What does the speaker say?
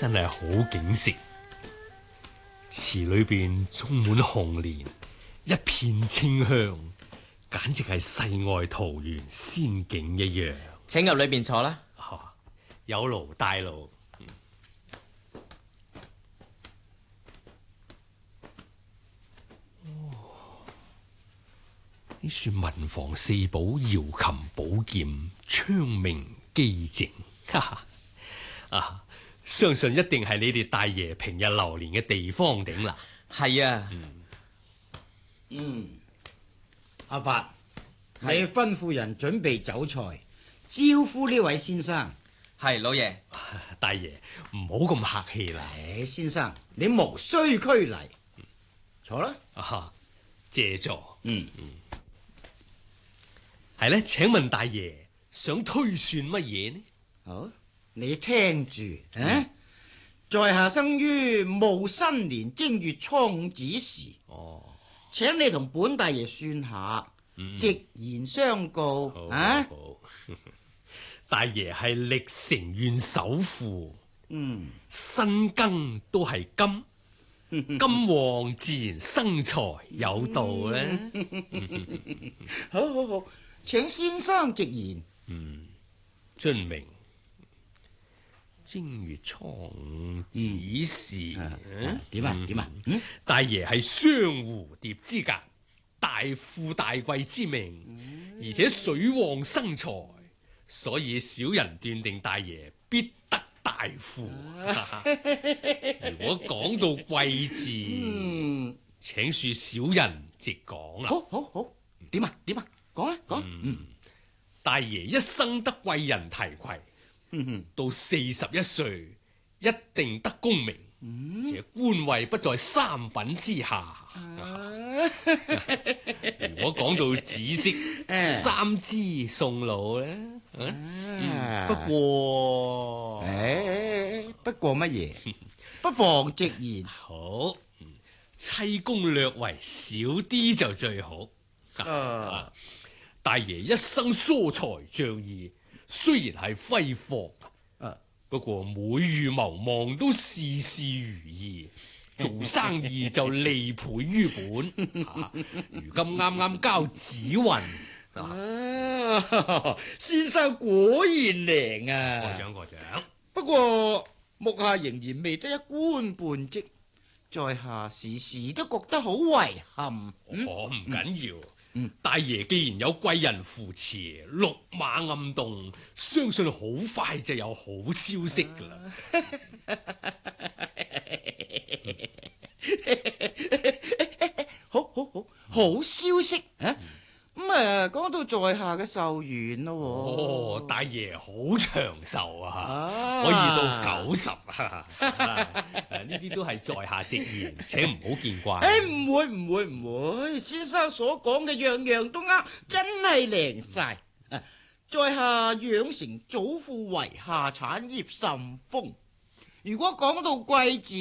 真係好景色，池裏邊充滿紅蓮，一片清香，簡直係世外桃源仙境一樣。 請入裏邊坐啦。 有勞大勞。呢算文房四寶，瑤琴寶劍，昌明機正。相信一定係你哋大爺平日流連嘅地方頂啦。 係啊。 阿發，你吩咐人準備酒菜，招呼呢位先生。 係老爺。 大爺唔好咁客氣啦。 先生，你無需拘禮，坐啦。 謝座。係咧，請問大爺想推算乜嘢呢？ 好，你聽住。在下生於戊申年正月初五子時。請你同本大爺算下，直言相告。 好大爺係歷城縣首富，新庚都係金，金旺自然生財有道咧。 好，請先生直言。 遵明。正月初五子時， 點啊？ 大爺係雙蝴蝶之格，大富大貴之命，而且水旺生財，所以小人斷定大爺必得大富。如果講到貴字，請恕小人直講啦。 好，點啊？講。 大爺一生得貴人提攜。到41歲，一定得功名，這官位不在三品之下。如果講到紫色三枝送老咧，不過乜嘢？不妨直言。 好，妻宮略為少啲就最好。大爺一生疏財仗義。雖然係揮霍，不過每遇謀望都事事如意，做生意就利倍於本。如今啱啱交紫運， 先生果然靈啊！ 過獎。 不過目下仍然未得一官半職，在下時時都覺得好遺憾。 唔緊要。大爺既然有貴人扶持，綠馬暗動，相信好快就有好消息噶啦。好消息啊！ 講到在下嘅壽元咯。 大爺好長壽啊，可以到90啊！呢啲都係在下直言，請唔好見怪。 唔會，先生所講嘅樣樣都啱，真係靈晒。在下養成祖父遺下產業甚豐，如果講到貴字。